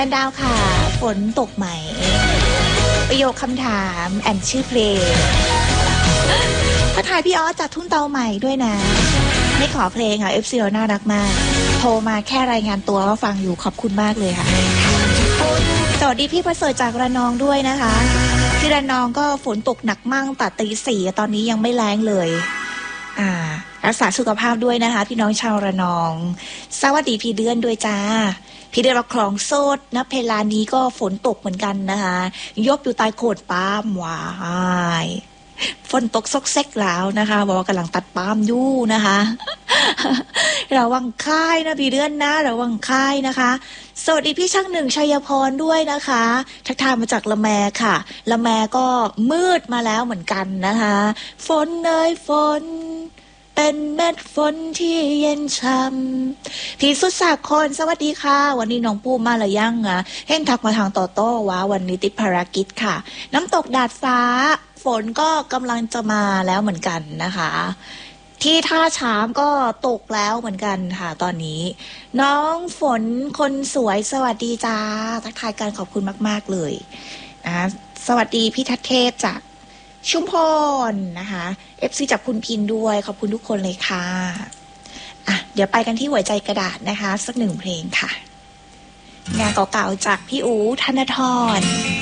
นดาวค่ะฝนตกไหมประโยคคำถามแอนชื่อเพลงทักทายพี่ออสจากทุ่งเตาใหม่ด้วยนะไม่ขอเพลงค่ะ FC เราน่ารักมากโทรมาแค่รายงานตัวว่าฟังอยู่ขอบคุณมากเลยค่ะสวัสดีพี่ประเสริฐจากระนองด้วยนะคะที่ระนองก็ฝนตกหนักมากตั้งแต่ตี 4ตอนนี้ยังไม่แล้งเลยรักษาสุขภาพด้วยนะคะพี่น้องชาวระนองสวัสดีพี่เดือนด้วยจ้าพี่เดือนเราคลองโซดนะเพลานี้ก็ฝนตกเหมือนกันนะคะยบอยู่ใต้โขดปาล์มวายฝนตกซกเซกแล้วนะคะบอกว่ากำลังตัดปาล์มอยู่นะคะระวังค่ายนะพี่เดือนนะระวังค่ายนะคะสวัสดีพี่ช่างหนึ่งชัยพรด้วยนะคะทักทายมาจากละแมค่ะละแมก็มืดมาแล้วเหมือนกันนะคะฝนเอ่ยฝนเป็นเม็ดฝนที่เย็นช่ำพี่สุดสาครสวัสดีค่ะวันนี้น้องปูมาหรือยังอ่ะเห็นทักมาทางต่อโต้ว่าวันนี้ติดภารกิจค่ะน้ำตกดาดฟ้าฝนก็กำลังจะมาแล้วเหมือนกันนะคะที่ท่าช้างก็ตกแล้วเหมือนกันค่ะตอนนี้น้องฝนคนสวยสวัสดีจ้าทักทายกันขอบคุณมากๆเลยนะสวัสดีพี่ทัศเทพจากชุมพรนะคะ FC จากคุณพินด้วยขอบคุณทุกคนเลยค่ะเดี๋ยวไปกันที่หัวใจกระดาษนะคะสักหนึ่งเพลงค่ะงานเก่าๆจากพี่อู๋ธนทร